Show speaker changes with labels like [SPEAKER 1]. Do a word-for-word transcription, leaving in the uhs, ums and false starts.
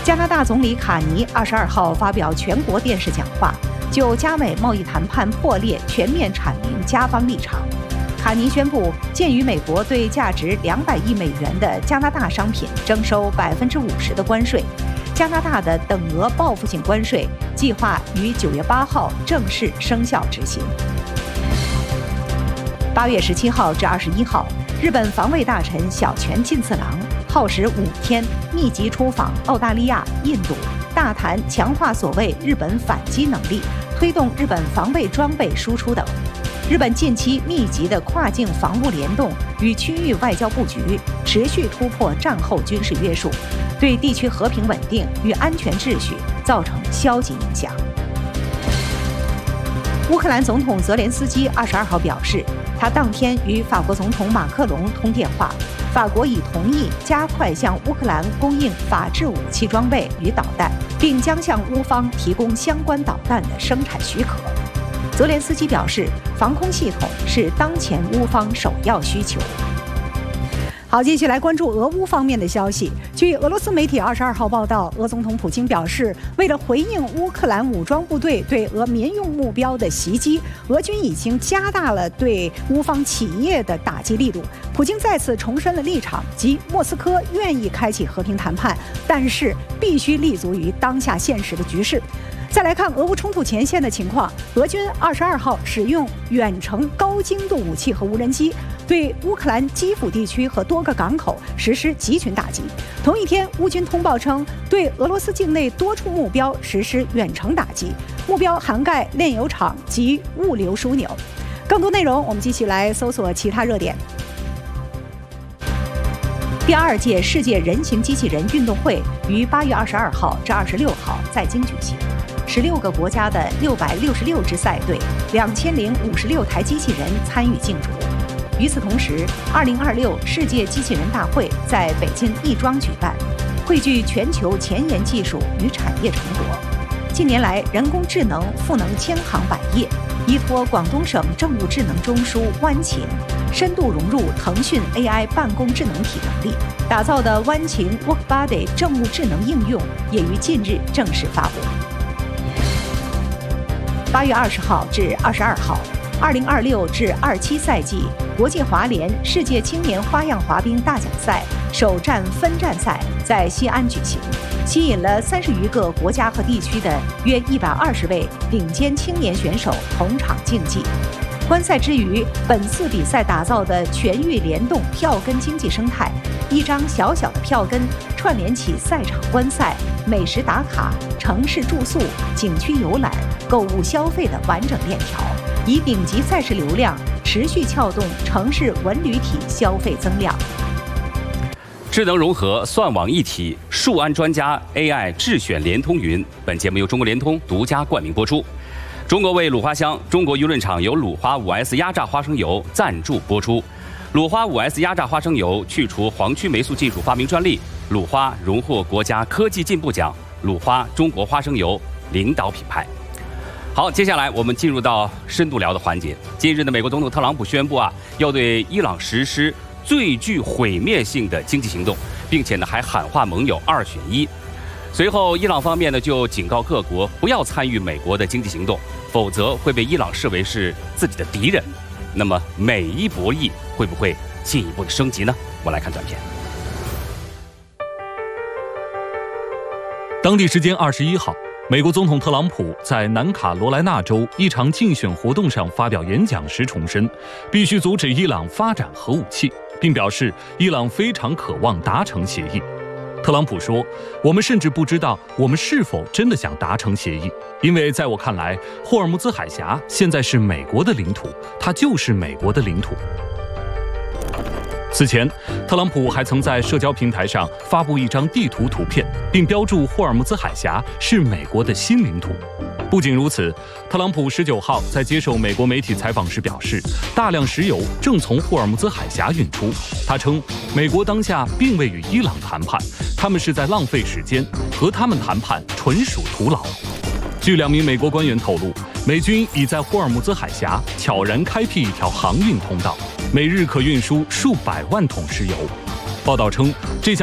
[SPEAKER 1] 加拿大总理卡尼二十二号发表全国电视讲话，就加美贸易谈判破裂全面阐明加方立场。卡尼宣布，鉴于美国对价值两百亿美元的加拿大商品征收百分之五十的关税，加拿大的等额报复性关税计划于九月八号正式生效执行。八月十七号至二十一号，日本防卫大臣小泉进次郎耗时五天，密集出访澳大利亚、印度，大谈强化所谓日本反击能力，推动日本防卫装备输出等。日本近期密集的跨境防务联动与区域外交布局，持续突破战后军事约束，对地区和平稳定与安全秩序造成消极影响。乌克兰总统泽连斯基二十二号表示，他当天与法国总统马克龙通电话，法国已同意加快向乌克兰供应法制武器装备与导弹，并将向乌方提供相关导弹的生产许可。泽连斯基表示，防空系统是当前乌方首要需求。好，继续来关注俄乌方面的消息。据俄罗斯媒体二十二号报道，俄总统普京表示，为了回应乌克兰武装部队对俄民用目标的袭击，俄军已经加大了对乌方企业的打击力度。普京再次重申了立场，即莫斯科愿意开启和平谈判，但是必须立足于当下现实的局势。再来看俄乌冲突前线的情况，俄军二十二号使用远程高精度武器和无人机，对乌克兰基辅地区和多个港口实施集群打击。同一天，乌军通报称，对俄罗斯境内多处目标实施远程打击，目标涵盖炼油厂及物流枢纽。更多内容，我们继续来搜索其他热点。第二届世界人形机器人运动会于八月二十二号至二十六号在京举行。十六个国家的六百六十六支赛队，两千零五十六台机器人参与竞逐。与此同时，二零二六世界机器人大会在北京亦庄举办，汇聚全球前沿技术与产业成果。近年来，人工智能赋能千行百业，依托广东省政务智能中枢湾情，深度融入腾讯 A I 办公智能体能力，打造的湾情 WorkBuddy 政务智能应用也于近日正式发布。八月二十号至二十二号，二零二六至二七赛季国际滑联世界青年花样滑冰大奖赛首站分站赛在西安举行，吸引了三十余个国家和地区的约一百二十位顶尖青年选手同场竞技。观赛之余，本次比赛打造的全域联动票根经济生态，一张小小的票根串联起赛场观赛、美食打卡、城市住宿、景区游览、购物消费的完整链条，以顶级赛事流量持续撬动城市文旅体消费增量。
[SPEAKER 2] 智能融合，算网一体，数安专家 A I 智选联通云。本节目由中国联通独家冠名播出。中国味鲁花香，中国鱼润厂由鲁花 五 S 压榨花生油赞助播出。鲁花 五 S 压榨花生油去除黄曲霉素技术发明专利，鲁花荣获国家科技进步奖，鲁花中国花生油领导品牌。好，接下来我们进入到深度聊的环节。近日的美国总统特朗普宣布啊，要对伊朗实施最具毁灭性的经济行动，并且呢还喊话盟友二选一。随后，伊朗方面呢就警告各国不要参与美国的经济行动，否则会被伊朗视为是自己的敌人。那么，美伊博弈会不会进一步的升级呢？我来看短片。
[SPEAKER 3] 当地时间二十一号，美国总统特朗普在南卡罗来纳州一场竞选活动上发表演讲时重申，必须阻止伊朗发展核武器，并表示伊朗非常渴望达成协议。特朗普说，我们甚至不知道我们是否真的想达成协议，因为在我看来，霍尔木兹海峡现在是美国的领土，它就是美国的领土。此前，特朗普还曾在社交平台上发布一张地图图片，并标注霍尔木兹海峡是美国的新领土。不仅如此，特朗普十九号在接受美国媒体采访时表示，大量石油正从霍尔木兹海峡运出。他称，美国当下并未与伊朗谈判，他们是在浪费时间，和他们谈判纯属徒劳。据两名美国官员透露，美军已在霍尔木兹海峡悄然开辟一条航运通道，每日可运输数百万桶石油。报道称，这项